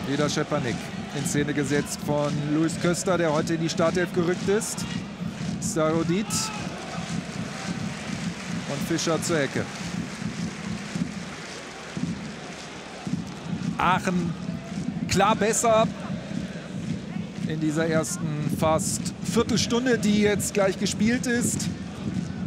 Wieder Schepanik in Szene gesetzt von Luis Köster, der heute in die Startelf gerückt ist. Starodit und Fischer zur Ecke. Aachen klar besser in dieser ersten fast Viertelstunde, die jetzt gleich gespielt ist.